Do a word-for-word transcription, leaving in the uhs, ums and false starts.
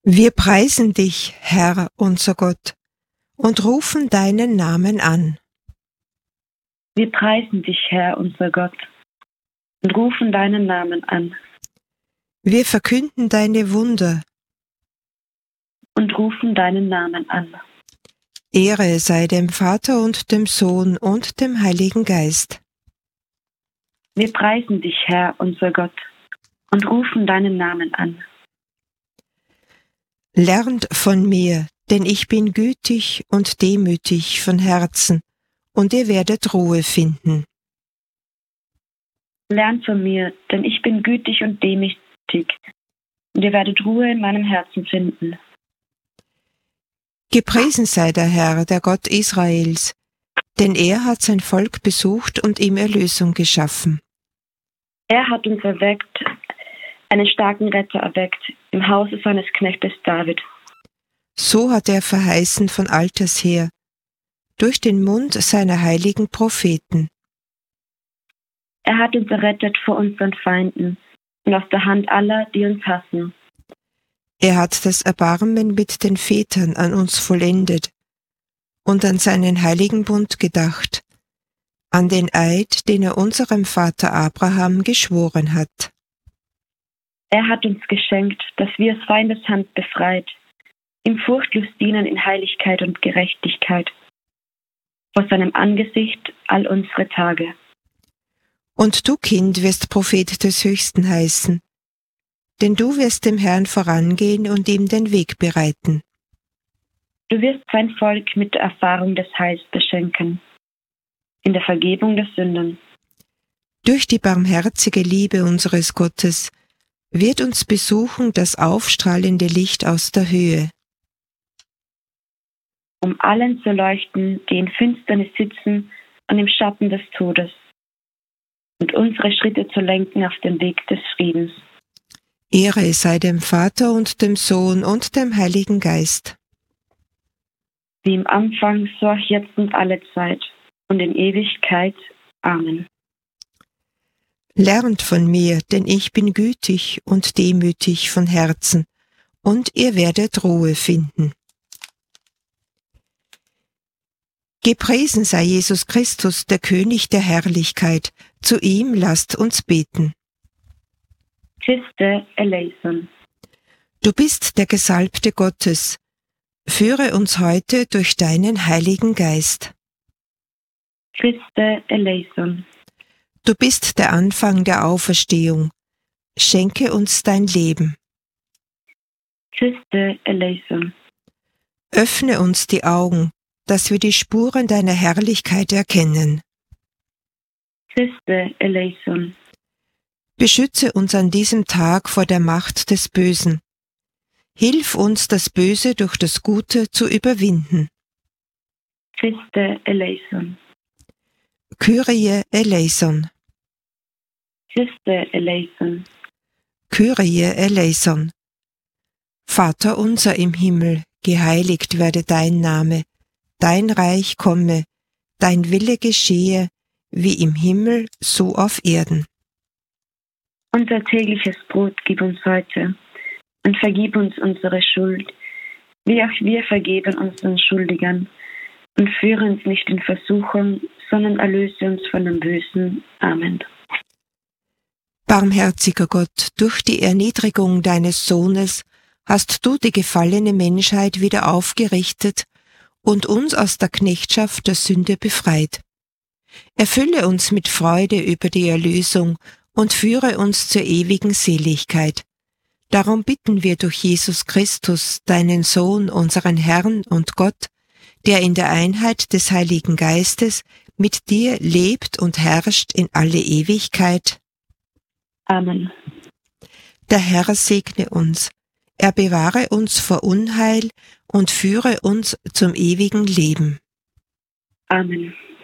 Wir preisen dich, Herr, unser Gott, und rufen deinen Namen an. Wir preisen dich, Herr, unser Gott, und rufen deinen Namen an. Wir verkünden deine Wunder. Und rufen deinen Namen an. Ehre sei dem Vater und dem Sohn und dem Heiligen Geist. Wir preisen dich, Herr, unser Gott, und rufen deinen Namen an. Lernt von mir, denn ich bin gütig und demütig von Herzen, und ihr werdet Ruhe finden. Lernt von mir, denn ich bin gütig und demütig, und ihr werdet Ruhe in meinem Herzen finden. Gepriesen sei der Herr, der Gott Israels, denn er hat sein Volk besucht und ihm Erlösung geschaffen. Er hat uns erweckt, einen starken Retter erweckt, im Hause seines Knechtes David. So hat er verheißen von alters her, durch den Mund seiner heiligen Propheten. Er hat uns errettet vor unseren Feinden und aus der Hand aller, die uns hassen. Er hat das Erbarmen mit den Vätern an uns vollendet und an seinen heiligen Bund gedacht, an den Eid, den er unserem Vater Abraham geschworen hat. Er hat uns geschenkt, dass wir aus Feindes Hand befreit, ihm furchtlos dienen in Heiligkeit und Gerechtigkeit, vor seinem Angesicht all unsere Tage. Und du, Kind, wirst Prophet des Höchsten heißen, denn du wirst dem Herrn vorangehen und ihm den Weg bereiten. Du wirst sein Volk mit der Erfahrung des Heils beschenken, in der Vergebung der Sünden. Durch die barmherzige Liebe unseres Gottes wird uns besuchen das aufstrahlende Licht aus der Höhe. Um allen zu leuchten, die in Finsternis sitzen und im Schatten des Todes, und unsere Schritte zu lenken auf den Weg des Friedens. Ehre sei dem Vater und dem Sohn und dem Heiligen Geist. Wie im Anfang, so auch jetzt und alle Zeit und in Ewigkeit. Amen. Lernt von mir, denn ich bin gütig und demütig von Herzen, und ihr werdet Ruhe finden. Gepriesen sei Jesus Christus, der König der Herrlichkeit, zu ihm lasst uns beten. Christe eleison. Du bist der Gesalbte Gottes, führe uns heute durch deinen Heiligen Geist. Christe eleison. Du bist der Anfang der Auferstehung, schenke uns dein Leben. Christe eleison. Öffne uns die Augen, dass wir die Spuren deiner Herrlichkeit erkennen. Christe eleison. Beschütze uns an diesem Tag vor der Macht des Bösen. Hilf uns, das Böse durch das Gute zu überwinden. Christe eleison. Kyrie eleison. Christe eleison. Kyrie eleison. Vater unser im Himmel, geheiligt werde dein Name, dein Reich komme, dein Wille geschehe, wie im Himmel, so auf Erden. Unser tägliches Brot gib uns heute und vergib uns unsere Schuld, wie auch wir vergeben unseren Schuldigern. Und führe uns nicht in Versuchung, sondern erlöse uns von dem Bösen. Amen. Barmherziger Gott, durch die Erniedrigung deines Sohnes hast du die gefallene Menschheit wieder aufgerichtet und uns aus der Knechtschaft der Sünde befreit. Erfülle uns mit Freude über die Erlösung und führe uns zur ewigen Seligkeit. Darum bitten wir durch Jesus Christus, deinen Sohn, unseren Herrn und Gott, der in der Einheit des Heiligen Geistes mit dir lebt und herrscht in alle Ewigkeit. Amen. Der Herr segne uns, er bewahre uns vor Unheil und führe uns zum ewigen Leben. Amen.